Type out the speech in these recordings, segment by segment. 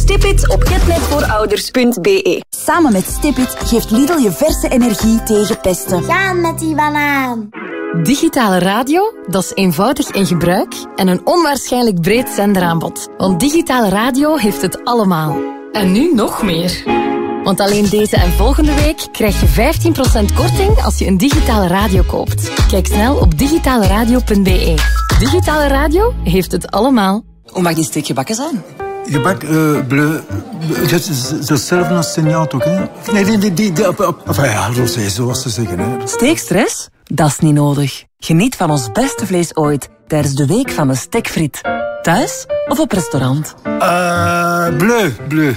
Stipit op getnetvoorouders.be. Samen met Stipit geeft Lidl je verse energie tegen pesten. Gaan met die banaan. Digitale radio, dat is eenvoudig in gebruik en een onwaarschijnlijk breed zenderaanbod. Want digitale radio heeft het allemaal. En nu nog meer. Want alleen deze en volgende week krijg je 15% korting als je een digitale radio koopt. Kijk snel op digitaleradio.be. Digitale radio heeft het allemaal. Hoe mag die steek gebakken zijn? Gebak, bleu, dat is hetzelfde als seniaat ook, hè? Nee, enfin ja, zoals ze zeggen, hè. Steekstress? Dat is niet nodig. Geniet van ons beste vlees ooit tijdens de week van de stekfriet. Thuis of op restaurant? Bleu.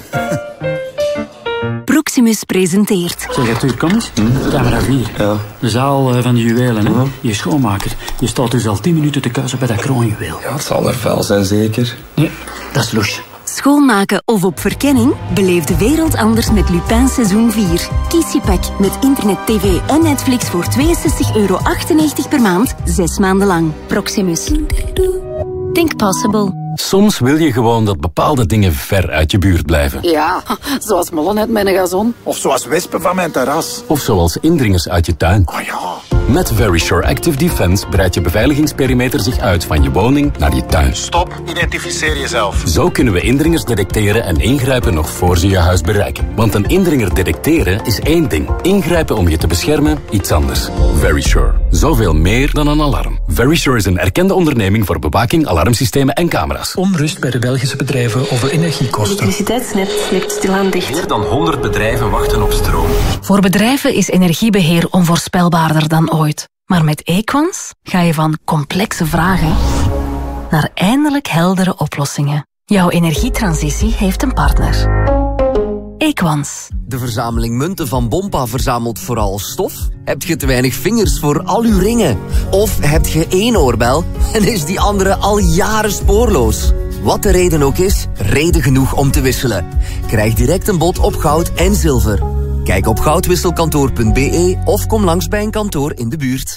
Proximus presenteert. Zeg, Arthur, kom eens. Camera 4. Ja. De zaal van de juwelen, hè. Je schoonmaker. Je staat dus al 10 minuten te kuisen bij dat kroonjuweel. Ja, het zal er vuil zijn, zeker. Nee, dat is louche. Schoonmaken of op verkenning? Beleef de wereld anders met Lupin seizoen 4. Kies je pak met internet, tv en Netflix voor €62,98 per maand, 6 maanden lang. Proximus. Think possible. Soms wil je gewoon dat bepaalde dingen ver uit je buurt blijven. Ja, zoals mollen uit mijn gazon. Of zoals wespen van mijn terras. Of zoals indringers uit je tuin. Oh ja. Met Verisure Active Defense breidt je beveiligingsperimeter zich uit van je woning naar je tuin. Stop, identificeer jezelf. Zo kunnen we indringers detecteren en ingrijpen nog voor ze je huis bereiken. Want een indringer detecteren is één ding. Ingrijpen om je te beschermen, iets anders. Verisure. Zoveel meer dan een alarm. Verisure is een erkende onderneming voor bewaking, alarmsystemen en camera's. Onrust bij de Belgische bedrijven over energiekosten. Het elektriciteitsnet ligt stilaan dicht. Meer dan 100 bedrijven wachten op stroom. Voor bedrijven is energiebeheer onvoorspelbaarder dan ooit. Maar met Equans ga je van complexe vragen naar eindelijk heldere oplossingen. Jouw energietransitie heeft een partner. Equans. De verzameling munten van Bompa verzamelt vooral stof? Heb je te weinig vingers voor al uw ringen? Of heb je één oorbel en is die andere al jaren spoorloos? Wat de reden ook is, reden genoeg om te wisselen. Krijg direct een bod op goud en zilver. Kijk op goudwisselkantoor.be of kom langs bij een kantoor in de buurt.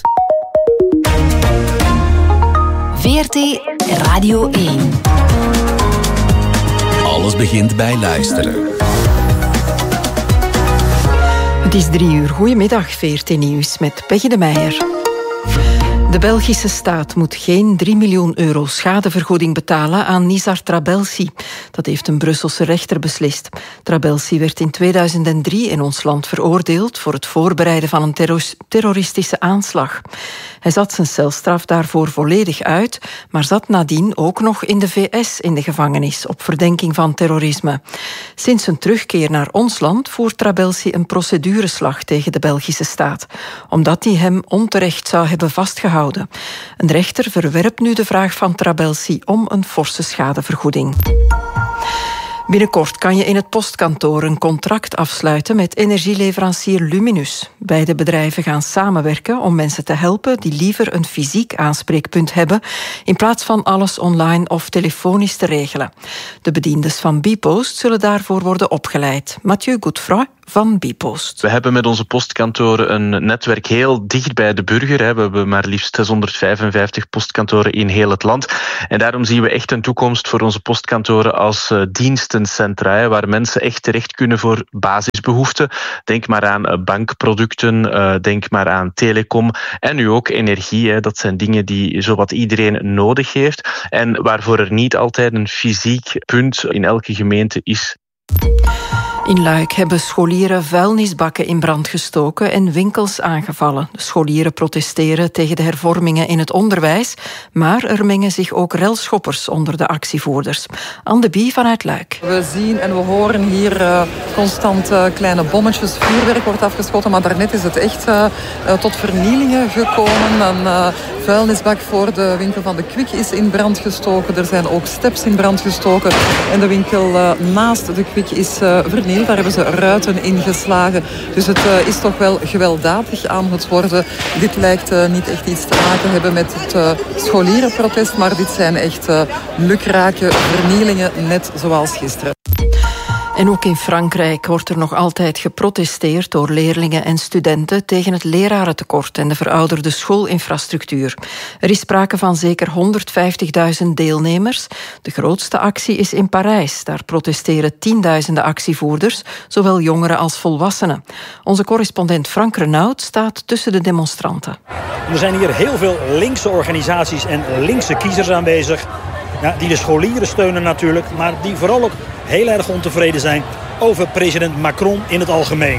VRT Radio 1. Alles begint bij luisteren. Het is 3:00. Goedemiddag, VRT Nieuws met Peggy de Meijer. De Belgische staat moet geen €3 miljoen schadevergoeding betalen aan Nizar Trabelsi. Dat heeft een Brusselse rechter beslist. Trabelsi werd in 2003 in ons land veroordeeld voor het voorbereiden van een terroristische aanslag. Hij zat zijn celstraf daarvoor volledig uit, maar zat nadien ook nog in de VS in de gevangenis op verdenking van terrorisme. Sinds zijn terugkeer naar ons land voert Trabelsi een procedureslag tegen de Belgische staat, omdat hij hem onterecht zou hebben vastgehouden. Een rechter verwerpt nu de vraag van Trabelsi om een forse schadevergoeding. Binnenkort kan je in het postkantoor een contract afsluiten met energieleverancier Luminus. Beide bedrijven gaan samenwerken om mensen te helpen die liever een fysiek aanspreekpunt hebben, in plaats van alles online of telefonisch te regelen. De bediendes van Bpost zullen daarvoor worden opgeleid. Mathieu Godefroy van Bpost. We hebben met onze postkantoren een netwerk heel dicht bij de burger. We hebben maar liefst 655 postkantoren in heel het land. En daarom zien we echt een toekomst voor onze postkantoren als dienstencentra, waar mensen echt terecht kunnen voor basisbehoeften. Denk maar aan bankproducten, denk maar aan telecom en nu ook energie. Dat zijn dingen die zowat iedereen nodig heeft en waarvoor er niet altijd een fysiek punt in elke gemeente is. In Luik hebben scholieren vuilnisbakken in brand gestoken en winkels aangevallen. De scholieren protesteren tegen de hervormingen in het onderwijs, maar er mengen zich ook relschoppers onder de actievoerders. Anne de Bie vanuit Luik. We zien en we horen hier constant kleine bommetjes, vuurwerk wordt afgeschoten, maar daarnet is het echt tot vernielingen gekomen. Een vuilnisbak voor de winkel van de Kwik is in brand gestoken. Er zijn ook steps in brand gestoken en de winkel naast de Kwik is vernield. Daar hebben ze ruiten in geslagen. Dus het is toch wel gewelddadig aan het worden. Dit lijkt niet echt iets te maken hebben met het scholierenprotest, maar dit zijn echt lukrake vernielingen, net zoals gisteren. En ook in Frankrijk wordt er nog altijd geprotesteerd door leerlingen en studenten tegen het lerarentekort en de verouderde schoolinfrastructuur. Er is sprake van zeker 150.000 deelnemers. De grootste actie is in Parijs. Daar protesteren tienduizenden actievoerders, zowel jongeren als volwassenen. Onze correspondent Frank Renaud staat tussen de demonstranten. Er zijn hier heel veel linkse organisaties en linkse kiezers aanwezig. Ja, die de scholieren steunen natuurlijk, maar die vooral ook heel erg ontevreden zijn over president Macron in het algemeen.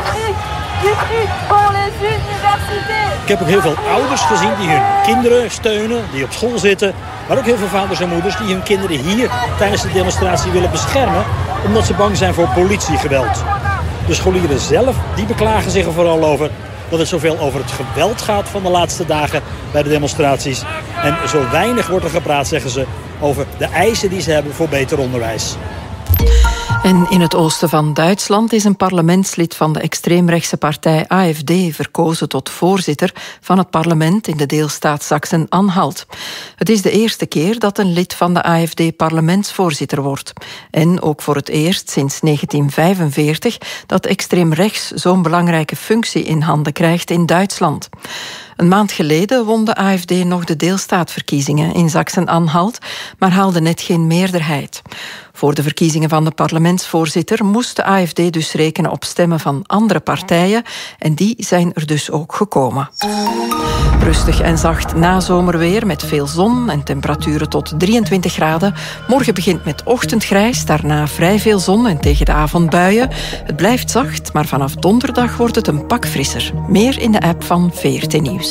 Ik heb ook heel veel ouders gezien die hun kinderen steunen, die op school zitten. Maar ook heel veel vaders en moeders die hun kinderen hier tijdens de demonstratie willen beschermen, omdat ze bang zijn voor politiegeweld. De scholieren zelf die beklagen zich er vooral over dat het zoveel over het geweld gaat van de laatste dagen bij de demonstraties. En zo weinig wordt er gepraat, zeggen ze, over de eisen die ze hebben voor beter onderwijs. En in het oosten van Duitsland is een parlementslid van de extreemrechtse partij AfD verkozen tot voorzitter van het parlement in de deelstaat Sachsen-Anhalt. Het is de eerste keer dat een lid van de AfD parlementsvoorzitter wordt. En ook voor het eerst sinds 1945 dat extreemrechts zo'n belangrijke functie in handen krijgt in Duitsland. Een maand geleden won de AfD nog de deelstaatverkiezingen in Sachsen-Anhalt, maar haalde net geen meerderheid. Voor de verkiezingen van de parlementsvoorzitter moest de AfD dus rekenen op stemmen van andere partijen en die zijn er dus ook gekomen. Rustig en zacht nazomerweer met veel zon en temperaturen tot 23 graden. Morgen begint met ochtendgrijs, daarna vrij veel zon en tegen de avond buien. Het blijft zacht, maar vanaf donderdag wordt het een pak frisser. Meer in de app van VRT Nieuws.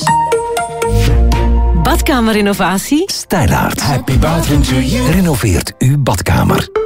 Badkamerrenovatie? Stylaert. Happy bathroom to you. Renoveert uw badkamer.